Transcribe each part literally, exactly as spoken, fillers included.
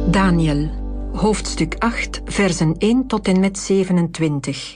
Daniel, hoofdstuk acht, versen één tot en met zevenentwintig.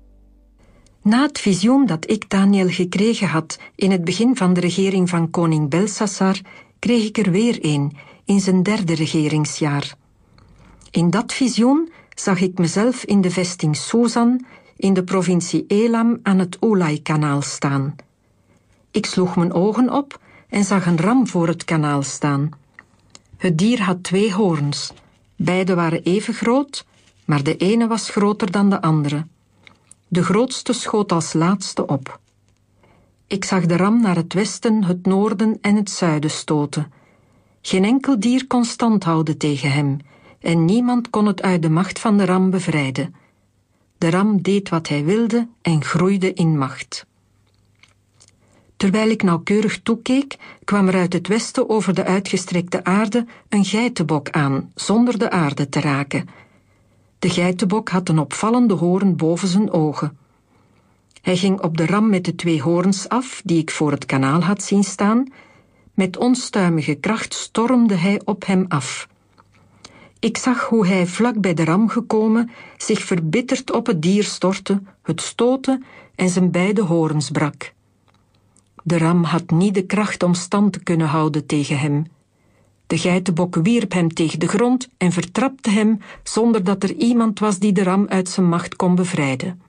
Na het visioen dat ik, Daniel, gekregen had in het begin van de regering van koning Belsassar, kreeg ik er weer een, in zijn derde regeringsjaar. In dat visioen zag ik mezelf in de vesting Susan, in de provincie Elam, aan het Ulai-kanaal staan. Ik sloeg mijn ogen op en zag een ram voor het kanaal staan. Het dier had twee hoorns. Beide waren even groot, maar de ene was groter dan de andere. De grootste schoot als laatste op. Ik zag de ram naar het westen, het noorden en het zuiden stoten. Geen enkel dier kon stand houden tegen hem, en niemand kon het uit de macht van de ram bevrijden. De ram deed wat hij wilde en groeide in macht. Terwijl ik nauwkeurig toekeek, kwam er uit het westen over de uitgestrekte aarde een geitenbok aan, zonder de aarde te raken. De geitenbok had een opvallende hoorn boven zijn ogen. Hij ging op de ram met de twee hoorns af, die ik voor het kanaal had zien staan. Met onstuimige kracht stormde hij op hem af. Ik zag hoe hij vlak bij de ram gekomen zich verbitterd op het dier stortte, het stootte en zijn beide hoorns brak. De ram had niet de kracht om stand te kunnen houden tegen hem. De geitenbok wierp hem tegen de grond en vertrapte hem zonder dat er iemand was die de ram uit zijn macht kon bevrijden.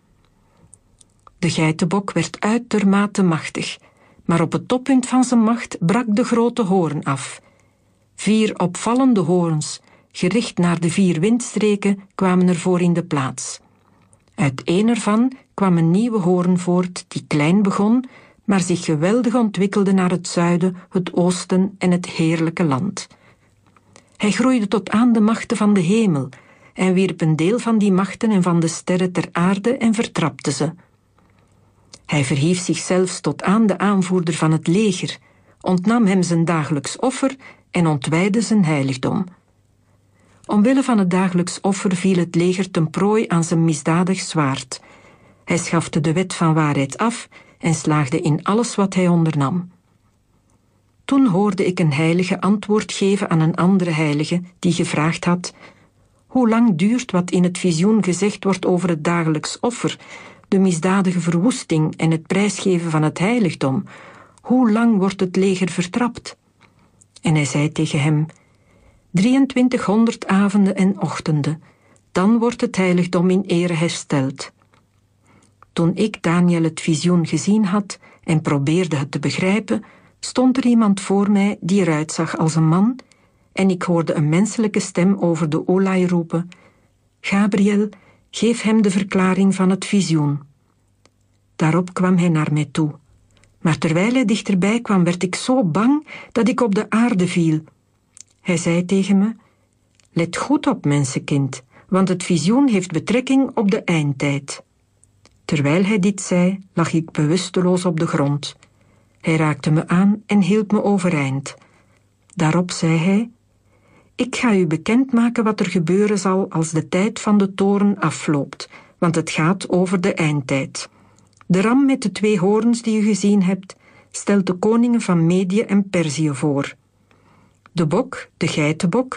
De geitenbok werd uitermate machtig, maar op het toppunt van zijn macht brak de grote hoorn af. Vier opvallende hoorns, gericht naar de vier windstreken, kwamen ervoor in de plaats. Uit één ervan kwam een nieuwe hoorn voort die klein begon, maar zich geweldig ontwikkelde naar het zuiden, het oosten en het heerlijke land. Hij groeide tot aan de machten van de hemel en wierp een deel van die machten en van de sterren ter aarde en vertrapte ze. Hij verhief zich zelfs tot aan de aanvoerder van het leger, ontnam hem zijn dagelijks offer en ontwijdde zijn heiligdom. Omwille van het dagelijks offer viel het leger ten prooi aan zijn misdadig zwaard. Hij schafte de wet van waarheid af en slaagde in alles wat hij ondernam. Toen hoorde ik een heilige antwoord geven aan een andere heilige die gevraagd had: hoe lang duurt wat in het visioen gezegd wordt over het dagelijks offer, de misdadige verwoesting en het prijsgeven van het heiligdom? Hoe lang wordt het leger vertrapt? En hij zei tegen hem: drieëntwintighonderd avonden en ochtenden, dan wordt het heiligdom in ere hersteld. Toen ik, Daniel, het visioen gezien had en probeerde het te begrijpen, stond er iemand voor mij die eruit zag als een man, en ik hoorde een menselijke stem over de Ulai roepen: Gabriel, geef hem de verklaring van het visioen. Daarop kwam hij naar mij toe. Maar terwijl hij dichterbij kwam, werd ik zo bang dat ik op de aarde viel. Hij zei tegen me: let goed op, mensenkind, want het visioen heeft betrekking op de eindtijd. Terwijl hij dit zei, lag ik bewusteloos op de grond. Hij raakte me aan en hield me overeind. Daarop zei hij: ik ga u bekendmaken wat er gebeuren zal als de tijd van de toren afloopt, want het gaat over de eindtijd. De ram met de twee hoorns die u gezien hebt, stelt de koningen van Medië en Perzië voor. De bok, de geitenbok,